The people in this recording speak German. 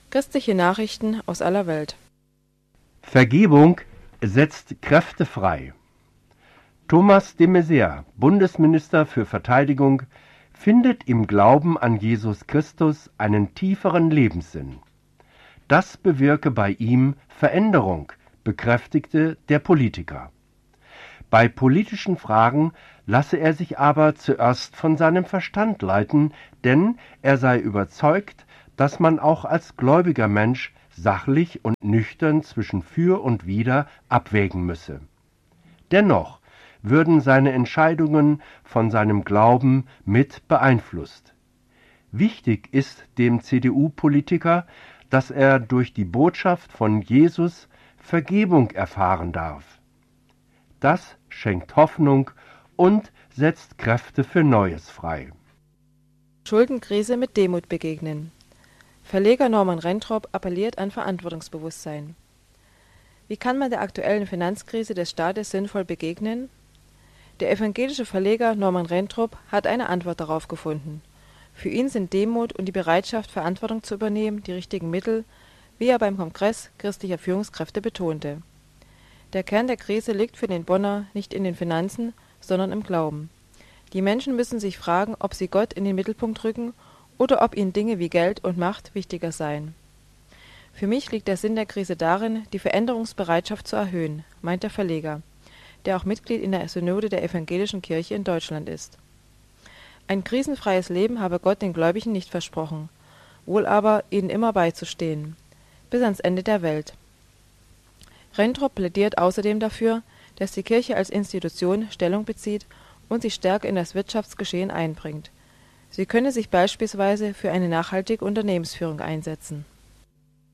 Christliche Nachrichten aus aller Welt. Vergebung setzt Kräfte frei. Thomas de Maizière, Bundesminister für Verteidigung, findet im Glauben an Jesus Christus einen tieferen Lebenssinn. Das bewirke bei ihm Veränderung, bekräftigte der Politiker. Bei politischen Fragen lasse er sich aber zuerst von seinem Verstand leiten, denn er sei überzeugt, dass man auch als gläubiger Mensch sachlich und nüchtern zwischen für und wider abwägen müsse. Dennoch würden seine Entscheidungen von seinem Glauben mit beeinflusst. Wichtig ist dem CDU-Politiker, dass er durch die Botschaft von Jesus Vergebung erfahren darf. Das schenkt Hoffnung und setzt Kräfte für Neues frei. Schuldenkrise mit Demut begegnen. Verleger Norman Rentrop appelliert an Verantwortungsbewusstsein. Wie kann man der aktuellen Finanzkrise des Staates sinnvoll begegnen? Der evangelische Verleger Norman Rentrop hat eine Antwort darauf gefunden. Für ihn sind Demut und die Bereitschaft, Verantwortung zu übernehmen, die richtigen Mittel, wie er beim Kongress christlicher Führungskräfte betonte. Der Kern der Krise liegt für den Bonner nicht in den Finanzen, sondern im Glauben. Die Menschen müssen sich fragen, ob sie Gott in den Mittelpunkt rücken oder ob ihnen Dinge wie Geld und Macht wichtiger seien. Für mich liegt der Sinn der Krise darin, die Veränderungsbereitschaft zu erhöhen, meint der Verleger, der auch Mitglied in der Synode der Evangelischen Kirche in Deutschland ist. Ein krisenfreies Leben habe Gott den Gläubigen nicht versprochen, wohl aber, ihnen immer beizustehen, bis ans Ende der Welt. Rentrop plädiert außerdem dafür, dass die Kirche als Institution Stellung bezieht und sich stärker in das Wirtschaftsgeschehen einbringt. Sie könne sich beispielsweise für eine nachhaltige Unternehmensführung einsetzen.